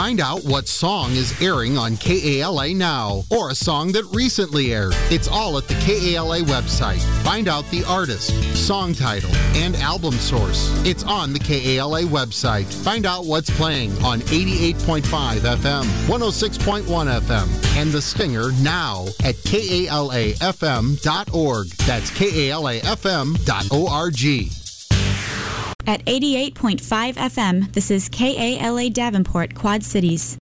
Find out what song is airing on KALA now, or a song that recently aired. It's all at the KALA website. Find out the artist, song title, and album source. It's on the KALA website. Find out what's playing on 88.5 FM, 106.1 FM, and The Stinger now at KALAFM.org. That's KALAFM.org. At 88.5 FM, this is KALA Davenport, Quad Cities.